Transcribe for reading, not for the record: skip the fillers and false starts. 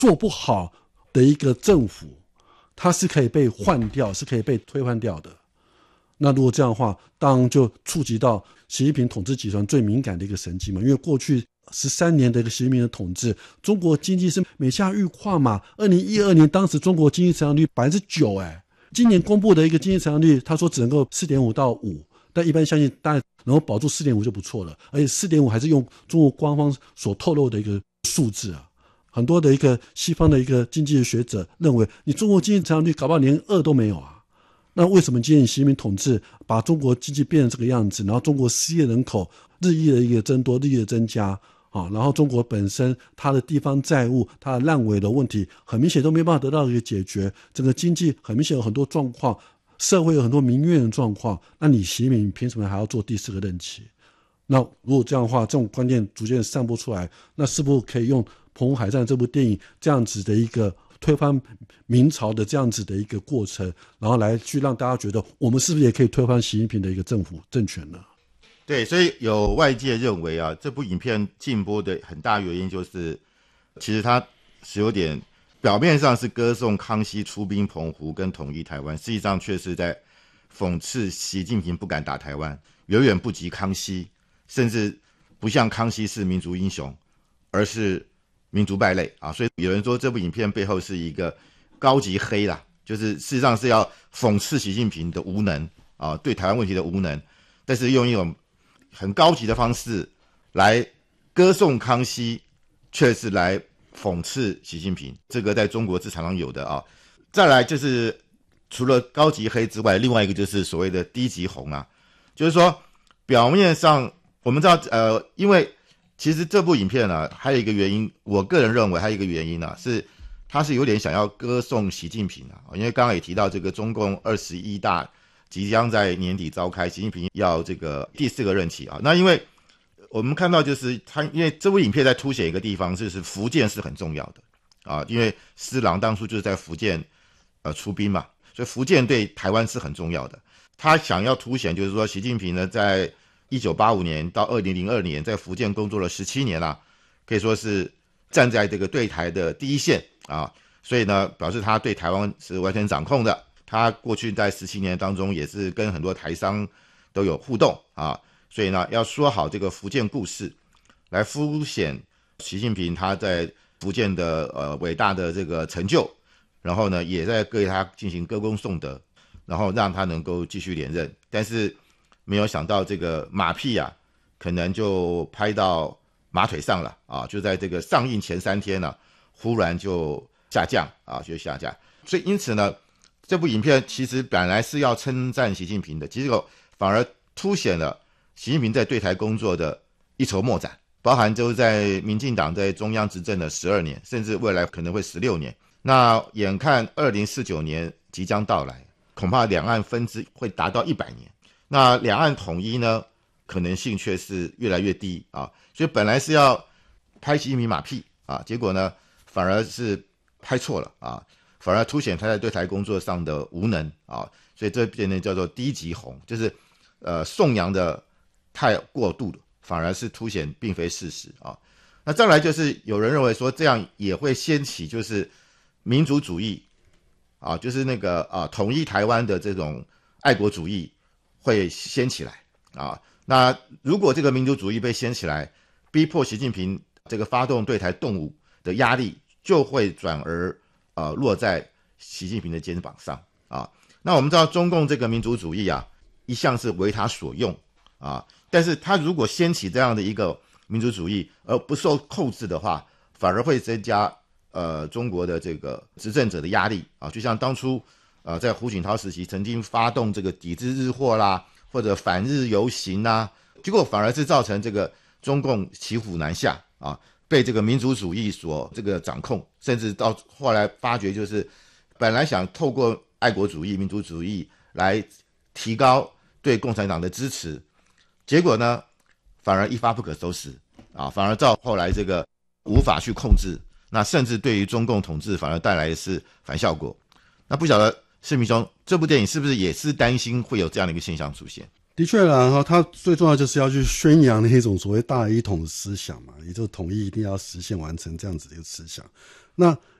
做不好的一个政府，它是可以被换掉，是可以被推翻掉的。那如果这样的话，当然就触及到习近平统治集团最敏感的一个神经嘛，因为过去13年的一个习近平的统治，中国经济是每下愈况嘛。2012年当时中国经济成长率 9%，今年公布的一个经济成长率，他说只能够 4.5 到5，但一般相信当然能够保住 4.5 就不错了，而且 4.5 还是用中国官方所透露的一个数字啊。很多的一个西方的一个经济学者认为，你中国经济成长率搞不好连2都没有啊。那为什么今天习近平统治把中国经济变成这个样子，然后中国失业人口日益的一个增多，日益的增加啊，然后中国本身它的地方债务、它的烂尾的问题，很明显都没办法得到一个解决，整个经济很明显有很多状况，社会有很多民怨的状况，那你习近平凭什么还要做第4个任期？那如果这样的话，这种观念逐渐散播出来，那是不是可以用《澎湖海战》这部电影这样子的一个推翻明朝的这样子的一个过程，然后来去让大家觉得我们是不是也可以推翻习近平的一个政权呢？ 对，所以有外界认为啊，这部影片禁播的很大原因就是，其实它是有点表面上是歌颂康熙出兵澎湖跟统一台湾，实际上却是在讽刺习近平不敢打台湾，远远不及康熙，甚至不像康熙是民族英雄，而是民族败类啊！所以有人说这部影片背后是一个高级黑啦，就是事实上是要讽刺习近平的无能啊，对台湾问题的无能，但是用一种很高级的方式来歌颂康熙，却是来讽刺习近平，这个在中国是常常有的啊。再来就是除了高级黑之外，另外一个就是所谓的低级红啊，就是说表面上我们知道因为其实这部影片呢，还有一个原因，我个人认为还有一个原因呢，是他是有点想要歌颂习近平啊，因为刚刚也提到这个中共21大即将在年底召开，习近平要这个第4个任期啊。那因为我们看到就是他，因为这部影片在凸显一个地方，就是福建是很重要的啊，因为施琅当初就是在福建出兵嘛，所以福建对台湾是很重要的。他想要凸显就是说，习近平呢在1985年到2002年在福建工作了17年啦，可以说是站在这个对台的第一线啊，所以呢表示他对台湾是完全掌控的。他过去在17年当中也是跟很多台商都有互动啊，所以呢要说好这个福建故事，来凸显习近平他在福建的伟大的这个成就，然后呢也在对他进行歌功颂德，然后让他能够继续连任。但是没有想到这个马屁啊，可能就拍到马腿上了啊！就在这个上映前3天呢，忽然就下降啊，就下降。所以因此呢，这部影片其实本来是要称赞习近平的，结果反而凸显了习近平在对台工作的一筹莫展，包含就在民进党在中央执政的12年，甚至未来可能会16年。那眼看2049年即将到来，恐怕两岸分支会达到100年。那两岸统一呢，可能性却是越来越低啊，所以本来是要拍习近平马屁啊，结果呢反而是拍错了啊，反而凸显他在对台工作上的无能啊，所以这变成叫做低级红，就是颂扬的太过度了，反而是凸显并非事实啊。那再来就是有人认为说这样也会掀起就是民族主义啊，就是那个统一台湾的这种爱国主义会掀起来啊。那如果这个民族主义被掀起来，逼迫习近平这个发动对台动武的压力就会转而落在习近平的肩膀上啊。那我们知道中共这个民族主义啊，一向是为他所用啊，但是他如果掀起这样的一个民族主义而不受控制的话，反而会增加中国的这个执政者的压力啊。就像当初在胡锦涛时期曾经发动这个抵制日货啦，或者反日游行啊，结果反而是造成这个中共骑虎难下啊，被这个民族主义所这个掌控，甚至到后来发觉就是本来想透过爱国主义、民族主义来提高对共产党的支持，结果呢反而一发不可收拾啊，反而到后来这个无法去控制，那甚至对于中共统治反而带来的是反效果。那不晓得世明兄，这部电影是不是也是担心会有这样的一个现象出现？ 的确啦，它最重要就是要去宣扬那种所谓大一统的思想嘛，也就是统一一定要实现完成这样子的一个思想。 那